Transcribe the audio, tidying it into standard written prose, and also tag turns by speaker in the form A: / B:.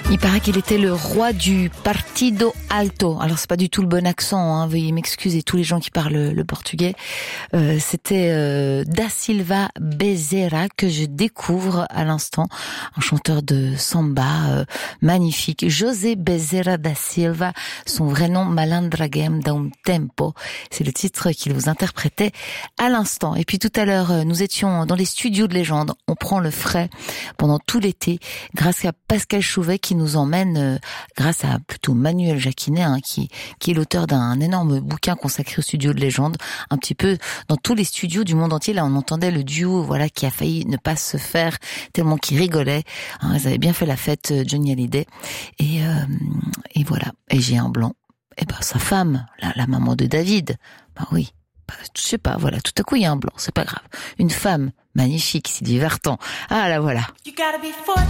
A: Il paraît qu'il était le roi du Partido Alto. Alors c'est pas du tout le bon accent, hein, veuillez m'excuser tous les gens qui parlent le portugais. C'était Da Silva Bezerra que je découvre à l'instant, un chanteur de samba magnifique. José Bezerra da Silva, son vrai nom Malandragem da um Tempo. C'est le titre qu'il vous interprétait à l'instant. Et puis tout à l'heure, nous étions dans les studios de légende. On prend le frais pendant tout l'été grâce à Pascal Chouvet qui nous emmène, grâce à plutôt Manuel Jacquinet, hein, qui est l'auteur d'un énorme bouquin consacré aux studios de légende, un petit peu dans tous les studios du monde entier. Là, on entendait le duo, voilà, qui a failli ne pas se faire tellement qu'ils rigolaient. Hein, ils avaient bien fait la fête, Johnny Hallyday. Et voilà. Et j'ai un blanc. Et ben, sa femme, la maman de David. Ben oui. Je sais pas, voilà. Tout à coup, il y a un blanc. C'est pas grave. Une femme magnifique, Sylvie Vartan. Ah, là, voilà.